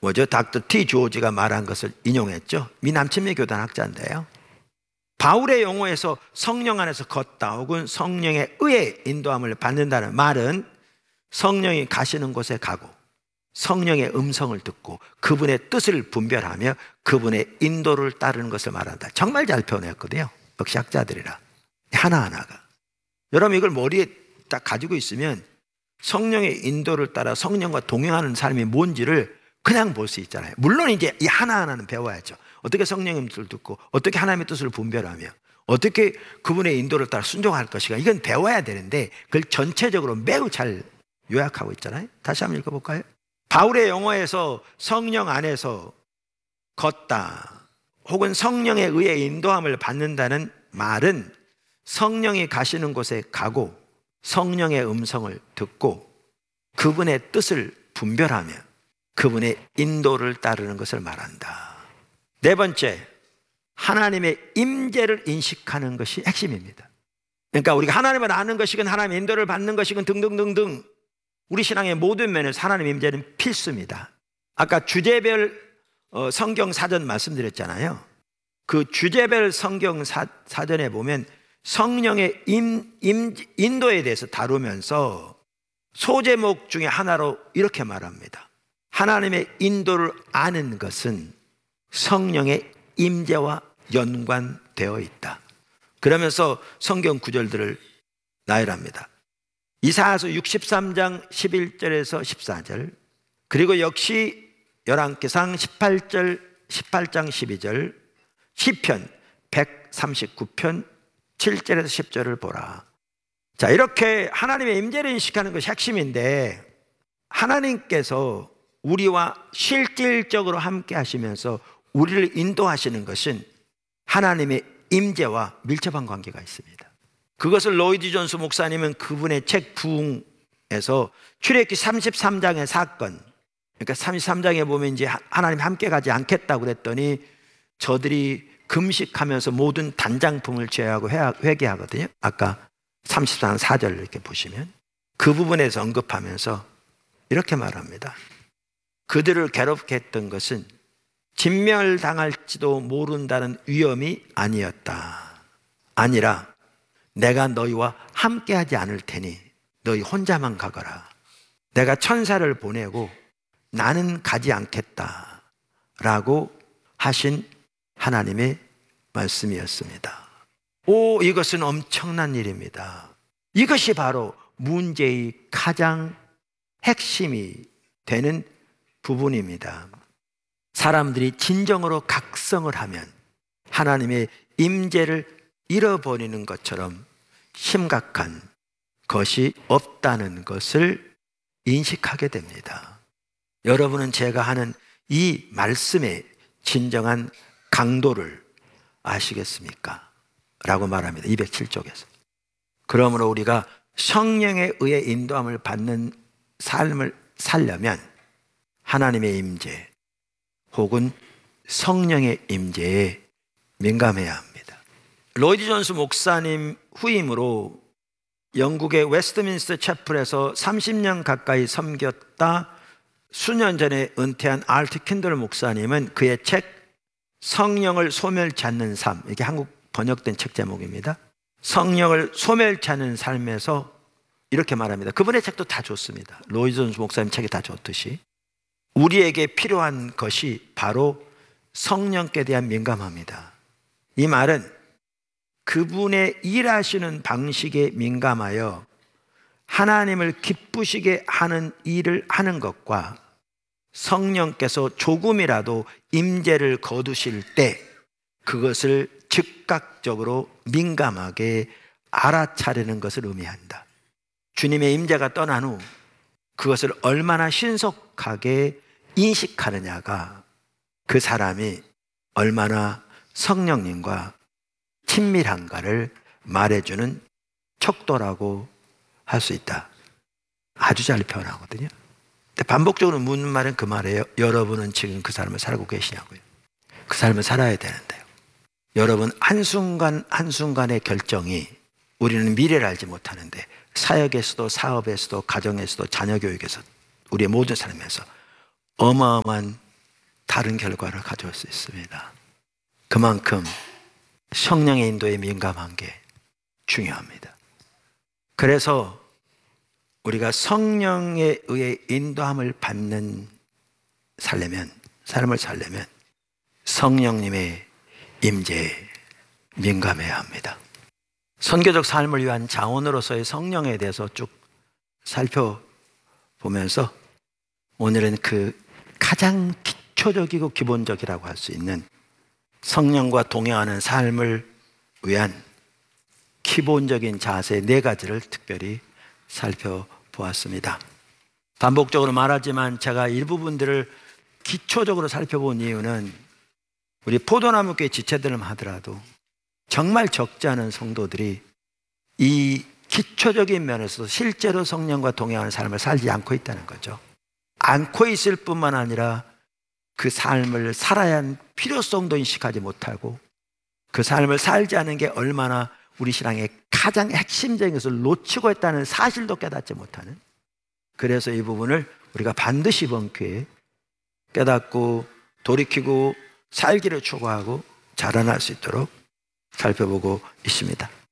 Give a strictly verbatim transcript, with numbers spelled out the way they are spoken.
뭐죠? 닥터 티 조지가 말한 것을 인용했죠. 미 남침미 교단 학자인데요. 바울의 용어에서 성령 안에서 걷다 혹은 성령의 의에 인도함을 받는다는 말은 성령이 가시는 곳에 가고 성령의 음성을 듣고 그분의 뜻을 분별하며 그분의 인도를 따르는 것을 말한다. 정말 잘 표현했거든요. 역시 학자들이라. 하나하나가. 여러분 이걸 머리에 딱 가지고 있으면 성령의 인도를 따라 성령과 동행하는 삶이 뭔지를 그냥 볼 수 있잖아요. 물론 이제 이 하나하나는 배워야죠. 어떻게 성령의 뜻을 듣고 어떻게 하나님의 뜻을 분별하며 어떻게 그분의 인도를 따라 순종할 것인가, 이건 배워야 되는데 그걸 전체적으로 매우 잘 요약하고 있잖아요. 다시 한번 읽어볼까요? 바울의 용어에서 성령 안에서 걷다 혹은 성령에 의해 인도함을 받는다는 말은 성령이 가시는 곳에 가고 성령의 음성을 듣고 그분의 뜻을 분별하며 그분의 인도를 따르는 것을 말한다. 네 번째, 하나님의 임재를 인식하는 것이 핵심입니다. 그러니까 우리가 하나님을 아는 것이건 하나님의 인도를 받는 것이건 등등등등 우리 신앙의 모든 면에서 하나님의 임재는 필수입니다. 아까 주제별 성경 사전 말씀드렸잖아요. 그 주제별 성경 사, 사전에 보면 성령의 임, 임, 인도에 대해서 다루면서 소제목 중에 하나로 이렇게 말합니다. 하나님의 인도를 아는 것은 성령의 임재와 연관되어 있다. 그러면서 성경 구절들을 나열합니다. 이사야서 육십삼 장 십일 절에서 십사 절, 그리고 역시 열왕기상 십팔 절, 십팔 장 십이 절, 시편 백삼십구 편 칠 절에서 십 절을 보라. 자, 이렇게 하나님의 임재를 인식하는 것이 핵심인데, 하나님께서 우리와 실질적으로 함께 하시면서 우리를 인도하시는 것은 하나님의 임재와 밀접한 관계가 있습니다. 그것을 로이드 존스 목사님은 그분의 책 부흥에서 출애굽기 삼십삼 장의 사건, 그러니까 삼십삼 장에 보면 이제 하나님 함께 가지 않겠다고 그랬더니 저들이 금식하면서 모든 단장품을 제하고 회개하거든요. 아까 삼십삼 장 사 절 이렇게 보시면 그 부분에서 언급하면서 이렇게 말합니다. 그들을 괴롭게 했던 것은 진멸당할지도 모른다는 위험이 아니었다. 아니라 내가 너희와 함께하지 않을 테니 너희 혼자만 가거라. 내가 천사를 보내고 나는 가지 않겠다 라고 하신 하나님의 말씀이었습니다. 오, 이것은 엄청난 일입니다. 이것이 바로 문제의 가장 핵심이 되는 부분입니다. 사람들이 진정으로 각성을 하면 하나님의 임재를 잃어버리는 것처럼 심각한 것이 없다는 것을 인식하게 됩니다. 여러분은 제가 하는 이 말씀의 진정한 강도를 아시겠습니까? 라고 말합니다. 이백칠 쪽에서. 그러므로 우리가 성령에 의해 인도함을 받는 삶을 살려면 하나님의 임재 혹은 성령의 임재에 민감해야 합니다. 로이드 존스 목사님 후임으로 영국의 웨스트민스터 채플에서 삼십 년 가까이 섬겼다 수년 전에 은퇴한 알트 킨들 목사님은 그의 책 성령을 소멸치 않는 삶, 이게 한국 번역된 책 제목입니다. 성령을 소멸치 않는 삶에서 이렇게 말합니다. 그분의 책도 다 좋습니다. 로이드 존스 목사님 책이 다 좋듯이 우리에게 필요한 것이 바로 성령께 대한 민감함이다. 이 말은 그분의 일하시는 방식에 민감하여 하나님을 기쁘시게 하는 일을 하는 것과 성령께서 조금이라도 임재를 거두실 때 그것을 즉각적으로 민감하게 알아차리는 것을 의미한다. 주님의 임재가 떠난 후 그것을 얼마나 신속하게 인식하느냐가 그 사람이 얼마나 성령님과 친밀한가를 말해주는 척도라고 할 수 있다. 아주 잘 표현하거든요. 근데 반복적으로 묻는 말은 그 말이에요. 여러분은 지금 그 삶을 살고 계시냐고요. 그 삶을 살아야 되는데요. 여러분 한순간 한순간의 결정이, 우리는 미래를 알지 못하는데 사역에서도 사업에서도 가정에서도 자녀 교육에서 우리의 모든 삶에서 어마어마한 다른 결과를 가져올 수 있습니다. 그만큼 성령의 인도에 민감한 게 중요합니다. 그래서 우리가 성령에 의해 인도함을 받는 살려면, 삶을 살려면 성령님의 임재에 민감해야 합니다. 선교적 삶을 위한 자원으로서의 성령에 대해서 쭉 살펴보면서 오늘은 그 가장 기초적이고 기본적이라고 할 수 있는 성령과 동행하는 삶을 위한 기본적인 자세 네 가지를 특별히 살펴보았습니다. 반복적으로 말하지만 제가 일부분들을 기초적으로 살펴본 이유는 우리 포도나무교회 지체들만 하더라도 정말 적지 않은 성도들이 이 기초적인 면에서 실제로 성령과 동행하는 삶을 살지 않고 있다는 거죠. 않고 있을 뿐만 아니라 그 삶을 살아야 하는 필요성도 인식하지 못하고 그 삶을 살지 않은 게 얼마나 우리 신앙의 가장 핵심적인 것을 놓치고 있다는 사실도 깨닫지 못하는, 그래서 이 부분을 우리가 반드시 이번 기회에 깨닫고 돌이키고 살기를 추구하고 자라날 수 있도록 살펴보고 있습니다.